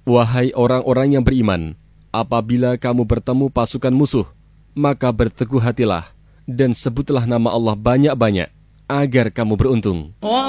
Wahai orang-orang yang beriman, apabila kamu bertemu pasukan musuh, maka berteguh hatilah dan sebutlah nama Allah banyak-banyak agar kamu beruntung.